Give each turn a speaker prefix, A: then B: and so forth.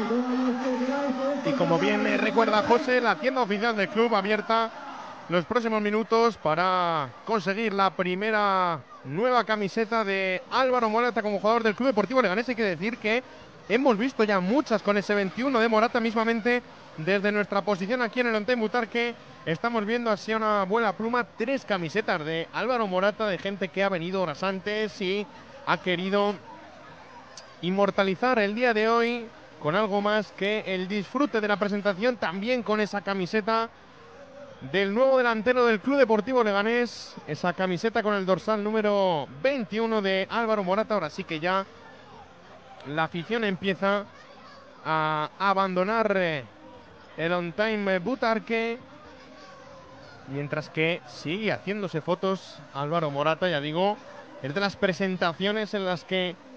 A: Y como bien recuerda José, la tienda oficial del club abierta los próximos minutos para conseguir la primera nueva camiseta de Álvaro Morata como jugador del Club Deportivo Leganés. Hay que decir que hemos visto ya muchas con ese 21 de Morata. Mismamente desde nuestra posición aquí en el Onten Butarque estamos viendo así a una buena pluma 3 camisetas de Álvaro Morata, de gente que ha venido horas antes y ha querido inmortalizar el día de hoy con algo más que el disfrute de la presentación, también con esa camiseta del nuevo delantero del Club Deportivo Leganés, esa camiseta con el dorsal número 21 de Álvaro Morata. Ahora sí que ya la afición empieza a abandonar el On Time Butarque, mientras que sigue haciéndose fotos Álvaro Morata. Ya digo, es de las presentaciones en las que